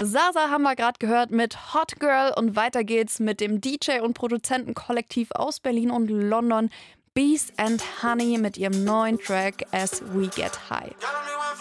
Sasa haben wir gerade gehört mit Hot Girl und weiter geht's mit dem DJ- und Produzentenkollektiv aus Berlin und London, Bees and Honey mit ihrem neuen Track As We Get High.